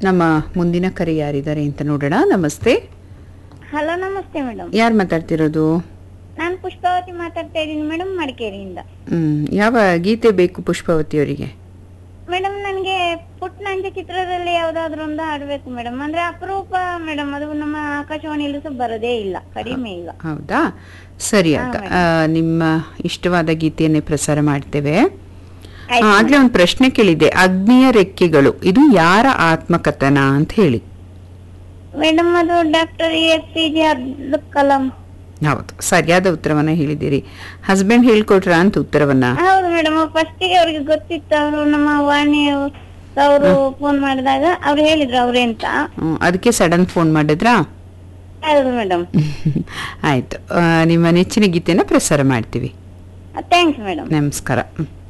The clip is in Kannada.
ನಮ್ಮ ಮುಂದಿನ ಕರೆ ಯಾರಿದ್ದಾರೆ ಅಂತ ನೋಡೋಣ. ನಮಸ್ತೆ. ಹಲೋ, ನಮಸ್ತೆ ಮೇಡಮ್. ಯಾರು ಮಾತಾಡ್ತಿರೋದು? ನಾನು ಪುಷ್ಪಾವತಿ ಮಾತಾಡ್ತಾ ಇದ್ದೀನಿ ಮೇಡಮ್, ಮಡಿಕೇರಿಯಿಂದ. ಯಾವ ಗೀತೆ ಬೇಕು ಪುಷ್ಪಾವತಿ ಅವರಿಗೆ? ಮೇಡಮ್, ನನಗೆ ಪುಟ್ನಂಜ ಚಿತ್ರದಲ್ಲಿ ಯಾವ್ದಾದ್ರು ಒಂದು ಹಾಡ್ಬೇಕು ಮೇಡಮ್. ಅಂದ್ರೆ ಅಪರೂಪ ಮೇಡಮ್, ಅದು ನಮ್ಮ ಆಕಾಶವಾಣಿಯಲ್ಲೂ ಸಹ ಬರೋದೇ ಇಲ್ಲ, ಕಡಿಮೆ ಇಲ್ಲ. ಹೌದಾ, ಸರಿ ಆಗ ನಿಮ್ಮ ಇಷ್ಟವಾದ ಗೀತೆಯನ್ನೇ ಪ್ರಸಾರ ಮಾಡ್ತೇವೆ. ಆಗ್ಲೇ ಒಂದು ಪ್ರಶ್ನೆ ಕೇಳಿದೆ, ಅಗ್ನಿಯ ರೆಕ್ಕೆಗಳು ಇದು ಯಾರ ಆತ್ಮಕಥನ ಅಂತ ಹೇಳಿ. ಮೇಡಮ್, ಅದು ಡಾಕ್ಟರ್ APJ ಅಬ್ದುಲ್ ಕಲಾಂ. ಹೌದು, ಸರಿಯಾದ ಉತ್ತರವನ್ನ ಹೇಳಿದಿರಿ. ಹಸ್ಬೆಂಡ್ ಹೇಳ್ಕೊಟ್ರ ಅಂತ ಉತ್ತರವನ್ನ? ಹೌದು ಮೇಡಮ್, ಫಸ್ಟಿಗೆ ಅವ್ರಿಗೆ ಗೊತ್ತಿತ್ತು. ಅವರು ನಮ್ಮ ವಾಣಿ ಅವರು ಫೋನ್ ಮಾಡಿದಾಗ ಅವ್ರು ಹೇಳಿದ್ರು ಅವ್ರೆ ಅಂತ. ಅದಕ್ಕೆ ಸಡನ್ ಫೋನ್ ಮಾಡಿದ್ರಾ? ಹೌದು ಮೇಡಮ್. ಆಯ್ತು, ನಿಮ್ಮ ನೆಚ್ಚಿನ ಗೀತೆನ ಪ್ರಸಾರ ಮಾಡ್ತೀವಿ. Thanks madam. ನಮಸ್ಕಾರ.